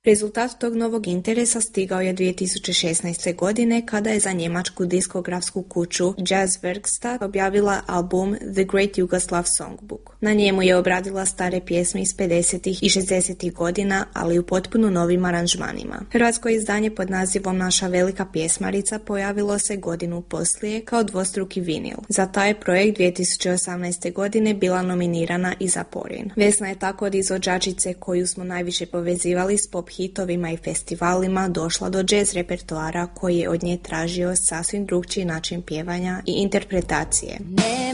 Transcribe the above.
Rezultat tog novog interesa stigao je 2016. godine kada je za njemačku diskografsku kuću Jazzwerkstatt objavila album The Great Yugoslav Songbook. Na njemu je obradila stare pjesme iz 50. i 60. godina, ali u potpuno novim aranžmanima. Hrvatsko izdanje pod nazivom Naša velika pjesmarica pojavilo se godinu poslije kao dvostruki vinil. Za taj projekt 2018. godine bila nominirana i za Porin. Vesna je tako od izvođačice koju smo najviše povezivali s pop hitovima i festivalima došla do jazz repertoara koji je od nje tražio sasvim drugčiji način pjevanja i interpretacije.